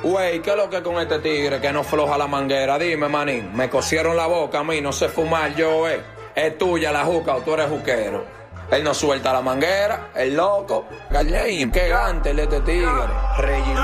Güey, ¿qué es lo que con este tigre que no floja la manguera? Dime, manín, me cosieron la boca a mí, no sé fumar yo, Es tuya la juca o tú eres juquero. Él no suelta la manguera, el loco. Gallín, qué gante este tigre.